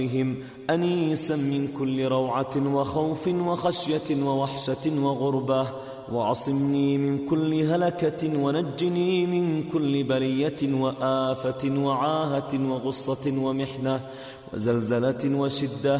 أنيسا من كل روعة وخوف وخشية ووحشة وغربة، وعصمني من كل هلكة، ونجني من كل بلية وآفة وعاهة وغصة ومحنة وزلزلة وشدة